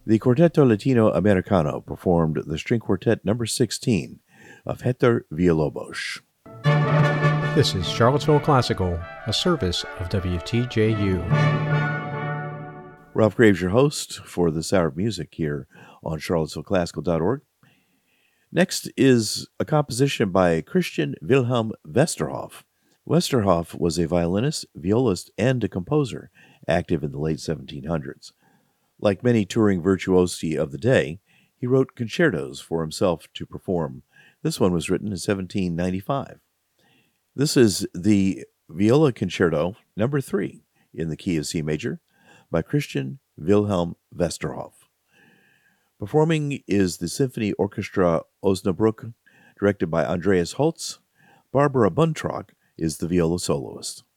The Quarteto Latino Americano performed the string quartet number 16 of Héctor Villalobos. This is Charlottesville Classical, a service of WTJU. Ralph Graves, your host for this hour of music here on charlottesvilleclassical.org. Next is a composition by Christian Wilhelm Westerhoff. Westerhoff was a violinist, violist, and a composer, active in the late 1700s. Like many touring virtuosi of the day, he wrote concertos for himself to perform. This one was written in 1795. This is the Viola Concerto number 3 in the key of C major by Christian Wilhelm Westerhoff. Performing is the Symphony Orchestra Osnabrück, directed by Andreas Holz. Barbara Buntrock is the viola soloist.